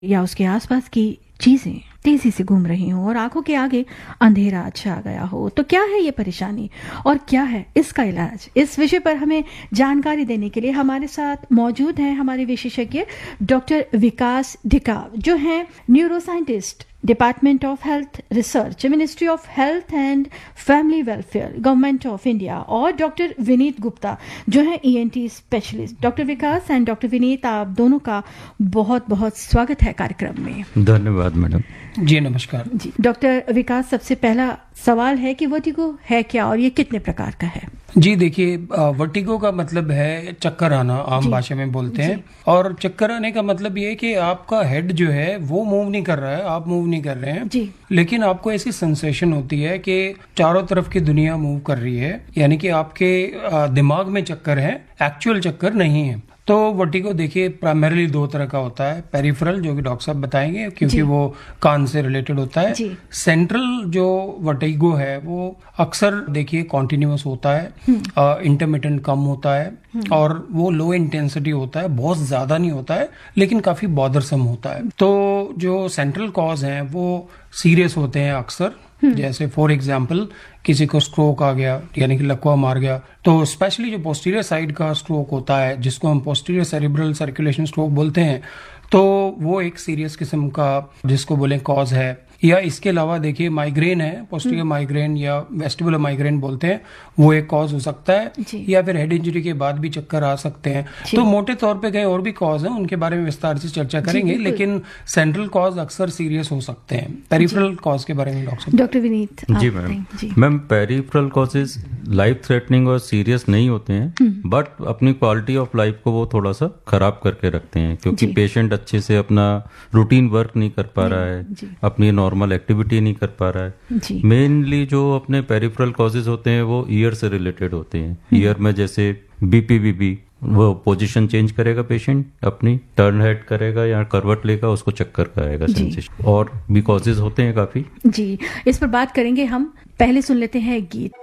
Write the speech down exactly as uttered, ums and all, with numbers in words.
या उसके आसपास की चीजें तेजी से घूम रही हों और आंखों के आगे अंधेरा छा गया हो, तो क्या है ये परेशानी और क्या है इसका इलाज? इस विषय पर हमें जानकारी देने के लिए हमारे साथ मौजूद हैं हमारे विशेषज्ञ डॉक्टर विकास ढिकाव, जो हैं neuroscientist, department of health research, ministry of health and family welfare, government of India, और डॉक्टर विनीत गुप्ता, जो है ENT specialist. Doctor Vikas and doctor Vineet, आप दोनों का बहुत बहुत स्वागत है कार्यक्रम में। धन्यवाद मैडम। जी नमस्कार। जी डॉक्टर विकास, सबसे पहला सवाल है कि वर्टिगो है क्या और ये कितने प्रकार का है? जी देखिए, वर्टिगो का मतलब है चक्कर आना, आम भाषा में बोलते हैं। और चक्कर आने का मतलब ये है कि आपका हेड जो है वो मूव नहीं कर रहा है, आप मूव नहीं कर रहे हैं जी। लेकिन आपको ऐसी सेंसेशन होती है कि चारों तरफ की दुनिया मूव कर रही है, यानी कि आपके दिमाग में चक्कर है, एक्चुअल चक्कर नहीं है। तो वर्टिगो देखिए प्राइमरीली दो तरह का होता है। पेरिफेरल, जो कि डॉक्टर साहब बताएंगे क्योंकि वो कान से रिलेटेड होता है। सेंट्रल जो वर्टिगो है वो अक्सर देखिए कॉन्टिन्यूअस होता है, इंटरमिटेंट कम होता है और वो लो इंटेंसिटी होता है, बहुत ज्यादा नहीं होता है लेकिन काफी बॉदरसम होता है। तो जो सेंट्रल कॉज हैं वो सीरियस होते हैं अक्सर, जैसे फॉर एग्जाम्पल किसी को स्ट्रोक आ गया यानी कि लकवा मार गया, तो स्पेशली जो पोस्टीरियर साइड का स्ट्रोक होता है जिसको हम पोस्टीरियर सेरिब्रल सर्कुलेशन स्ट्रोक बोलते हैं, तो वो एक सीरियस किस्म का जिसको बोले कॉज है। या इसके अलावा देखिए माइग्रेन है, पोस्टीरियर माइग्रेन या वेस्टिबुलर माइग्रेन बोलते हैं, वो एक कॉज हो सकता है। या फिर हेड इंजरी के बाद भी चक्कर आ सकते हैं। तो मोटे तौर पे कई और भी कॉज हैं, उनके बारे में विस्तार से चर्चा करेंगे, लेकिन सेंट्रल कॉज अक्सर सीरियस हो सकते हैं। पेरिफेरल कॉज के बारे में डॉक्टर डॉक्टर विनीत। जी ma'am. Ma'am peripheral causes life threatening और सीरियस नहीं होते हैं, बट अपनी क्वालिटी ऑफ लाइफ को वो थोड़ा सा खराब करके रखते हैं, क्योंकि पेशेंट अच्छे से अपना रूटीन वर्क नहीं कर पा रहा है, अपनी नॉर्मल एक्टिविटी नहीं कर पा रहा है। मेनली जो अपने पेरिफेरल कॉजेज होते हैं वो ईयर से रिलेटेड होते हैं। ईयर में जैसे बीपीवीबी, वो पोजीशन चेंज करेगा, पेशेंट अपनी टर्न हेड करेगा या करवट लेगा, उसको चक्कर का आएगा सेंसेशन। और भी कॉजेज होते हैं काफी। जी, इस पर बात करेंगे हम, पहले सुन लेते हैं गीत।